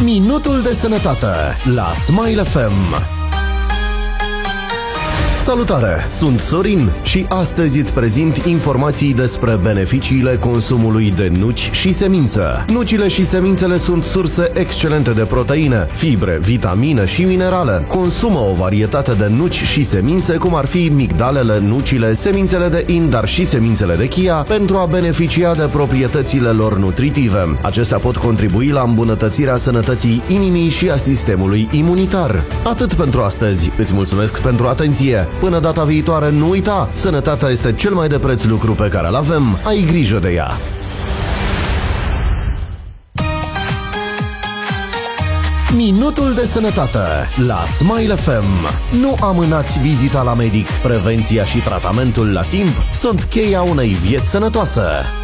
Minutul de sănătate la Smile FM. Salutare! Sunt Sorin și astăzi îți prezint informații despre beneficiile consumului de nuci și semințe. Nucile și semințele sunt surse excelente de proteine, fibre, vitamine și minerale. Consumă o varietate de nuci și semințe, cum ar fi migdalele, nucile, semințele de in, dar și semințele de chia, pentru a beneficia de proprietățile lor nutritive. Acestea pot contribui la îmbunătățirea sănătății inimii și a sistemului imunitar. Atât pentru astăzi. Îți mulțumesc pentru atenție. Până data viitoare, nu uita, sănătatea este cel mai de preț lucru pe care îl avem. Ai grijă de ea! Minutul de sănătate la Smile FM. Nu amânați vizita la medic. Prevenția și tratamentul la timp sunt cheia unei vieți sănătoase.